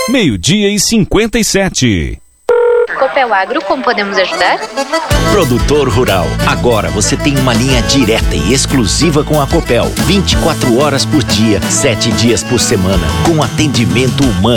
12:57. Copel Agro, como podemos ajudar? Produtor rural, agora você tem uma linha direta e exclusiva com a Copel. 24 horas por dia, 7 dias por semana, com atendimento humano.